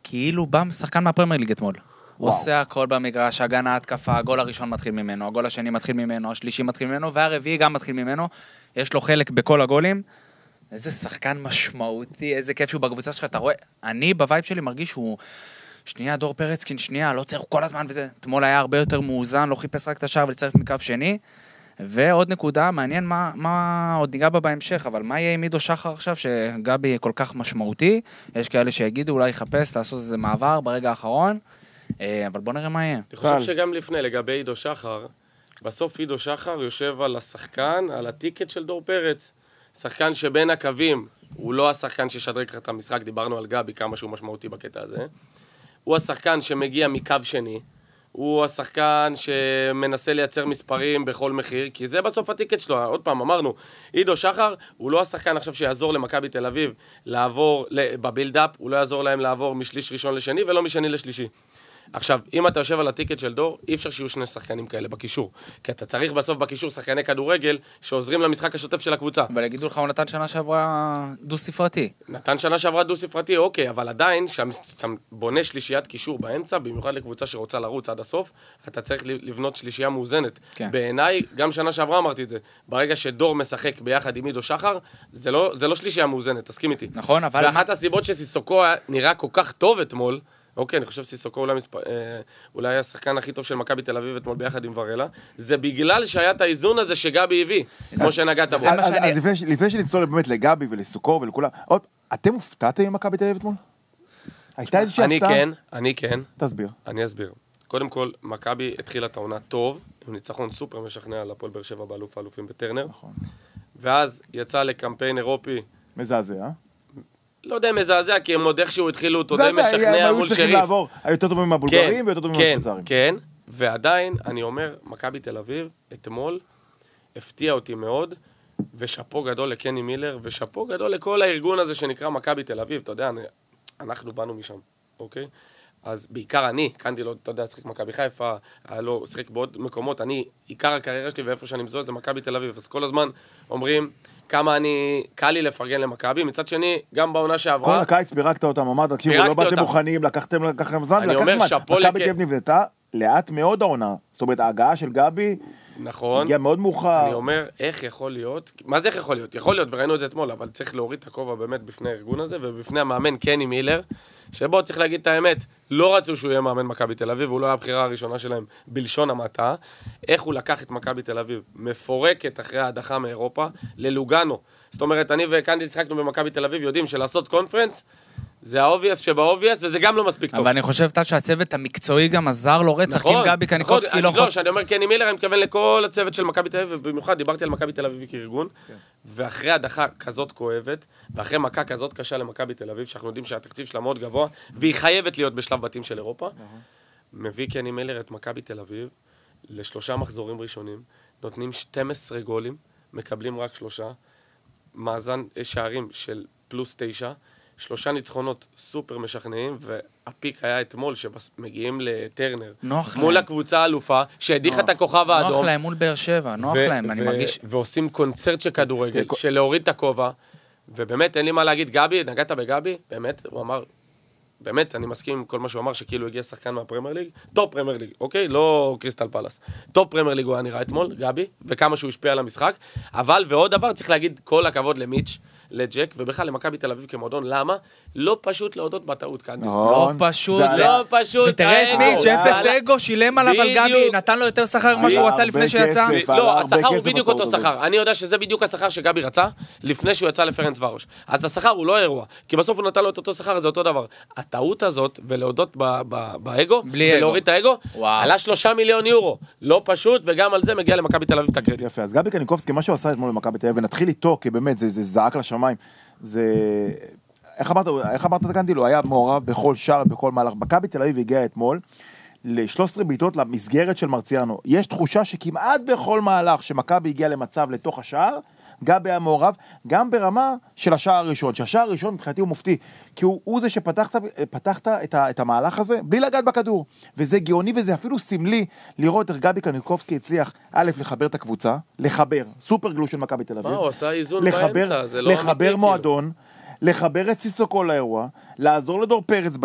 כאילו בא שחקן מהפרמייר ליג אתמול. עושה הכל במגרש, הגנה, התקפה, הגול הראשון מתחיל ממנו, הגול השני מתחיל ממנו, השלישי מתחיל ממנו, והרביעי גם מתחיל ממנו. יש לו חלק בכל הגולים. איזה שחקן משמעותי, איזה כיף שהוא בקבוצה שלך, אתה רואה, אני בווייב שלי מרגיש שהוא, שנייה, דור פרצקין, שנייה, לא צריך כל הזמן וזה, אתמול היה הרבה יותר מאוזן, לא חיפש רק את השער ולצרף מקו שני, ועוד נקודה, מעניין מה עוד ניגע בה בהמשך, אבל מה יהיה עם עידו שחר עכשיו, שגבי יהיה כל כך משמעותי, יש כאלה שיגידו, אולי יחפש לעשות איזה מעבר ברגע האחרון, אבל בוא נראה מה יהיה. אני חושב שגם לפני, לגבי עידו שחר, בסוף עידו שחר יושב על השחקן, על הטיקט של דור פרץ, שחקן שבין הקווים, הוא לא השחקן ששדרג את המשחק, דיברנו על גבי, כמה שהוא משמעותי בקטע הזה, הוא השחקן שמגיע מקו שני, הוא השחקן שמנסה לייצר מספרים בכל מחיר, כי זה בסוף הטיקט שלו. עוד פעם, אמרנו, עידו שחר, הוא לא השחקן עכשיו שיעזור למכבי תל אביב לעבור בבילדאפ, הוא לא יעזור להם לעבור משליש ראשון לשני ולא משני לשלישי. עכשיו, אם אתה יושב על הטיקט של דור, אי אפשר שיהיו שני שחקנים כאלה בקישור. כי אתה צריך בסוף בקישור שחקני כדורגל שעוזרים למשחק השוטף של הקבוצה. אבל יגידו לך, הוא נתן שנה שעברה דו-ספרתי. נתן שנה שעברה דו-ספרתי, אוקיי, אבל עדיין, כשאתה בונה שלישיית קישור באמצע, במיוחד לקבוצה שרוצה לרוץ עד הסוף, אתה צריך לבנות שלישייה מאוזנת. כן. בעיניי, גם שנה שעברה אמרתי את זה, ברגע שדור משחק ביחד עם עידו שחר, זה לא שלישייה מאוזנת, תסכים איתי. נכון, אבל... ואחת הסיבות שסיסוקו נראה כל כך טוב אתמול, אוקיי, אני חושב שסיסוקו אולי השחקן הכי טוב של מכבי תל אביב אתמול ביחד עם ורלה, זה בגלל שהיה את האיזון הזה שגבי הביא, כמו שנגעת בו. אז לפני שנצלול באמת לגבי ולסוקו ולכולם, עוד, אתם הופתעתם עם מכבי תל אביב אתמול? הייתה איזושהי הפתעה? אני כן. תסביר. אני אסביר. קודם כל, מכבי התחילה את העונה טוב, עם ניצחון סופר משכנע על הפועל באר שבע באלוף האלופים בטרנר, ואז יצא לקמפיין אירופי. מזעזע. לא יודע מזעזע, כי הם עוד איכשהו התחילו, אתה יודע, משכנע מול שריף. לעבור, יותר טובים מהבולגרים ויותר טובים מהשוויצרים. כן, ועדיין, אני אומר, מכבי תל אביב, אתמול, הפתיע אותי מאוד, ושפו גדול לקני מילר, ושפו גדול לכל הארגון הזה שנקרא מכבי תל אביב, אתה יודע, אנחנו באנו משם, אוקיי? אז בעיקר אני, קנדי לא, אתה יודע, שחק מכבי חיפה, היה לו שחק בעוד מקומות, עיקר הקריירה שלי ואיפה שאני מזוהה זה מכבי תל אביב, אז כל הזמן אומרים, כמה קל לי לפרגן למכבי, מצד שני, גם בעונה שעברה... כל הקיץ פירקת אותם, אמרת, תקשיבו, לא באתם מוכנים, לקחתם זמן, מכבי תל אביב נבנתה לאט מאוד העונה, זאת אומרת, ההגעה של גבי, נכון, הגיעה מאוד מאוחר. אני אומר, איך יכול להיות, מה זה איך יכול להיות? יכול להיות, וראינו את זה אתמול, אבל צריך להוריד את הכובע באמת בפני הארגון הזה, ובפני המאמן קני מילר, שבו צריך להגיד את האמת, לא רצו שהוא יהיה מאמן מכבי תל אביב, הוא לא היה הבחירה הראשונה שלהם בלשון המעטה, איך הוא לקח את מכבי תל אביב, מפורקת אחרי ההדחה מאירופה, ללוגנו. זאת אומרת, אני וקנדי שחקנו במכבי תל אביב, יודעים שלעשות קונפרנס, זה האובייס שבאובייס, וזה גם לא מספיק טוב. אבל אני חושב שהצוות המקצועי גם עזר לו רצח, כי אם גבי קניקובסקי לא... לא, שאני אומר קני מילר, אני מתכוון לכל הצוות של מכבי תל אביב, ובמיוחד דיברתי על מכבי תל אביב כארגון, ואחרי הדחה כזאת כואבת, ואחרי מכה כזאת קשה למכבי תל אביב, שאנחנו יודעים שהתקציב שלה מאוד גבוה, והיא חייבת להיות בשלב בתים של אירופה, מביא קני מילר את מכבי תל אביב, ל3 מחזורים ראשונים, נותנים 12 גולים, מקבלים רק 3, מאזן שערים של +9, 3 ניצחונות סופר משכנעים, והפיק היה אתמול שמגיעים לטרנר. נוח מול להם. הקבוצה האלופה, שהדיחה את הכוכב האדום. נוח להם מול באר שבע, נוח להם, אני מרגיש... ועושים קונצרט של כדורגל, של להוריד את הכובע, ובאמת אין לי מה להגיד, גבי, נגעת בגבי, באמת, הוא אמר, באמת, אני מסכים עם כל מה שהוא אמר, שכאילו הגיע שחקן מהפרמייר ליג, טופ פרמייר ליג, אוקיי? לא קריסטל פלאס. טופ פרמייר ליג הוא היה נראה אתמול, גבי, וכמה שהוא השפיע על המשחק, אבל, ועוד דבר, צריך להגיד כל הכבוד למיץ', לג'ק, ובכלל למכבי תל אביב כמועדון, למה? לא פשוט להודות בטעות כאן. לא פשוט. לא פשוט. ותראה את מיץ', אפס אגו, שילם עליו על גבי, נתן לו יותר שכר ממה שהוא רצה לפני שיצא. לא, השכר הוא בדיוק אותו שכר. אני יודע שזה בדיוק השכר שגבי רצה, לפני שהוא יצא לפרנץ ורוש. אז השכר הוא לא אירוע, כי בסוף הוא נתן לו את אותו שכר, זה אותו דבר. הטעות הזאת, ולהודות באגו, ולהוריד את האגו, עלה 3 מיליון יורו. לא פשוט, וגם על זה מגיע למכבי תל אביב את הקרדיט. יפה, אז גבי קניקובסקי, מה שהוא עשה אתמול במכבי תל אביב, ונתחיל איתו, כי באמת זה זעק לשמיים. זה... איך אמרת קנדי? הוא היה מעורב בכל שער, בכל מהלך. מכבי תל אביב הגיע אתמול ל13 בעיטות למסגרת של מרציאנו. יש תחושה שכמעט בכל מהלך שמכבי הגיע למצב לתוך השער, גבי היה מעורב, גם ברמה של השער הראשון. שהשער הראשון מבחינתי הוא מופתי, כי הוא זה שפתחת את המהלך הזה בלי לגעת בכדור. וזה גאוני וזה אפילו סמלי לראות איך גבי קניקובסקי הצליח א' לחבר את הקבוצה, לחבר, סופר גלו של מכבי תל אביב. הוא עשה איזון באמצע, זה לא לחבר מועדון, לחבר את סיסוקו לאירוע, לעזור לדור פרץ